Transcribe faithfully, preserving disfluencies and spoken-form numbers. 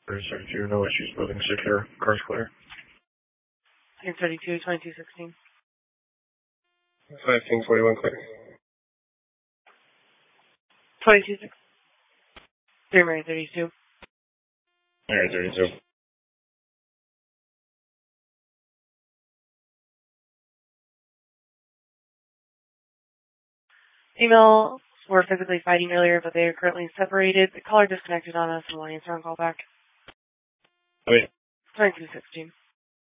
thirty-two, no issues, building secure, car's clear. thirty-two, twenty-two sixteen. fifteen forty-one clear. twenty-two sixteen. three Mary thirty-two. Mary thirty-two. Female were physically fighting earlier, but they are currently separated. The caller disconnected on us and will answer on call back. Wait. twenty-two sixteen.